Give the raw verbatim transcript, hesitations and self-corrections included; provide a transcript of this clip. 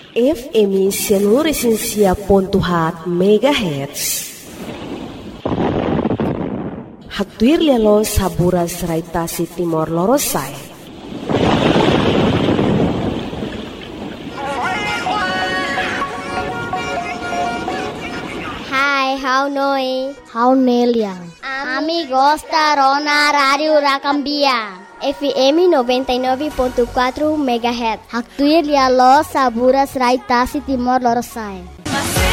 F M Seluruh ponto hat megahertz. Haktuir lialo saburas raitasi Timor Lorosai. Hai, how noi? How Neliang? Amigos da Rona Radio Racambia. F M noventa e nove ponto quatro megahertz. Haktuir lialo saburas raitasi Timor Lorosai.